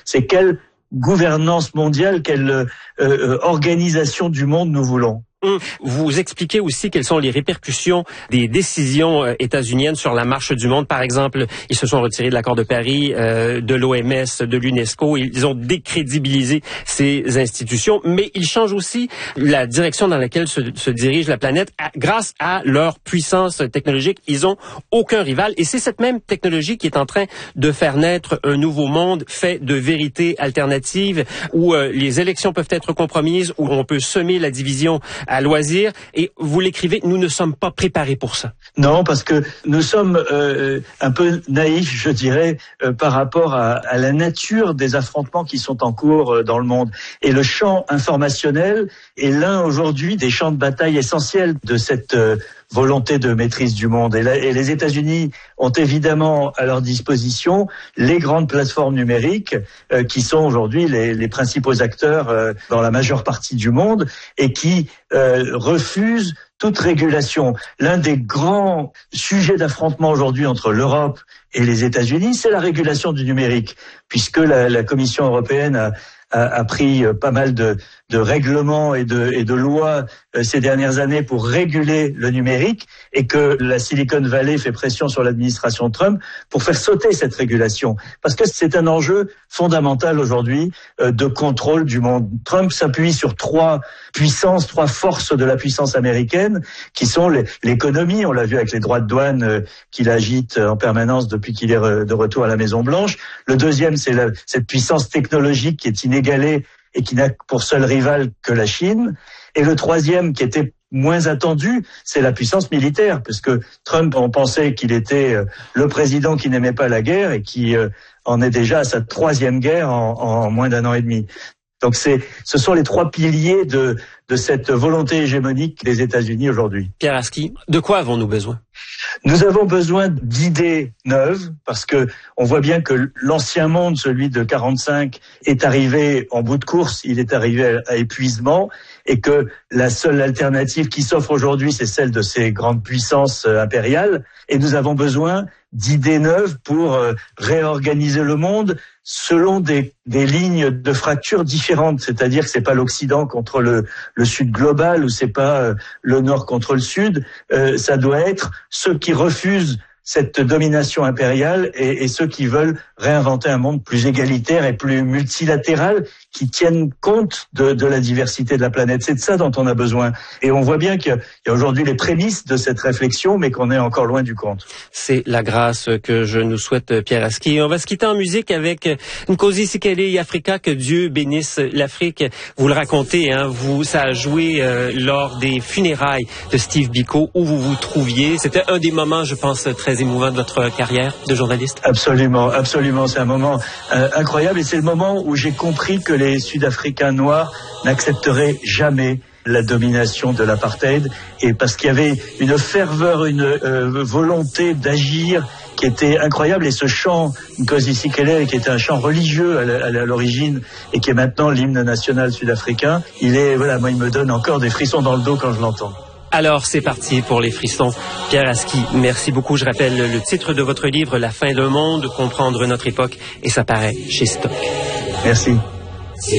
c'est quelle gouvernance mondiale, quelle organisation du monde nous voulons. Vous expliquez aussi quelles sont les répercussions des décisions états-uniennes sur la marche du monde. Par exemple, ils se sont retirés de l'accord de Paris, de l'OMS, de l'UNESCO. Ils ont décrédibilisé ces institutions, mais ils changent aussi la direction dans laquelle se dirige la planète grâce à leur puissance technologique. Ils ont aucun rival et c'est cette même technologie qui est en train de faire naître un nouveau monde fait de vérités alternatives où les élections peuvent être compromises, où on peut semer la division à loisir. Et vous l'écrivez, nous ne sommes pas préparés pour ça. Non, parce que nous sommes un peu naïfs, je dirais, par rapport à la nature des affrontements qui sont en cours dans le monde. Et le champ informationnel est l'un aujourd'hui des champs de bataille essentiels de cette volonté de maîtrise du monde. Et les États-Unis ont évidemment à leur disposition les grandes plateformes numériques qui sont aujourd'hui les principaux acteurs dans la majeure partie du monde et qui refusent toute régulation. L'un des grands sujets d'affrontement aujourd'hui entre l'Europe et les États-Unis, c'est la régulation du numérique, puisque la Commission européenne a pris pas mal de règlements et de lois ces dernières années pour réguler le numérique et que la Silicon Valley fait pression sur l'administration Trump pour faire sauter cette régulation. Parce que c'est un enjeu fondamental aujourd'hui de contrôle du monde. Trump s'appuie sur trois forces de la puissance américaine qui sont l'économie, on l'a vu avec les droits de douane qu'il agite en permanence depuis qu'il est de retour à la Maison-Blanche. Le deuxième, c'est cette puissance technologique qui est inégalée et qui n'a pour seul rival que la Chine. Et le troisième, qui était moins attendu, c'est la puissance militaire, parce que Trump, on pensait qu'il était le président qui n'aimait pas la guerre et qui en est déjà à sa troisième guerre en moins d'un an et demi. Donc ce sont les trois piliers de cette volonté hégémonique des États-Unis aujourd'hui. Pierre Aski, de quoi avons-nous besoin? Nous avons besoin d'idées neuves parce que on voit bien que l'ancien monde, celui de 45, est arrivé en bout de course, il est arrivé à épuisement et que la seule alternative qui s'offre aujourd'hui, c'est celle de ces grandes puissances impériales et nous avons besoin d'idées neuves pour réorganiser le monde selon des lignes de fracture différentes, c'est-à-dire que c'est pas l'Occident contre le Sud global ou c'est pas le Nord contre le Sud, ça doit être ceux qui refusent cette domination impériale et ceux qui veulent réinventer un monde plus égalitaire et plus multilatéral qui tienne compte de la diversité de la planète. C'est de ça dont on a besoin. Et on voit bien qu'il y a aujourd'hui les prémices de cette réflexion, mais qu'on est encore loin du compte. C'est la grâce que je nous souhaite, Pierre Aski. Et on va se quitter en musique avec Nkosi Sikelel Africa, que Dieu bénisse l'Afrique. Vous le racontez, hein, ça a joué lors des funérailles de Steve Biko, où vous vous trouviez. C'était un des moments, je pense, très émouvant de votre carrière de journaliste. Absolument, absolument. C'est un moment incroyable et c'est le moment où j'ai compris que les Sud-Africains noirs n'accepteraient jamais la domination de l'apartheid et parce qu'il y avait une ferveur, une volonté d'agir qui était incroyable et ce chant Nkosi Sikelel qui était un chant religieux à l'origine et qui est maintenant l'hymne national sud-africain, il me donne encore des frissons dans le dos quand je l'entends. Alors, c'est parti pour les frissons. Pierre Aski, merci beaucoup. Je rappelle le titre de votre livre, La fin d'un monde, comprendre notre époque, et ça paraît chez Stock. Merci.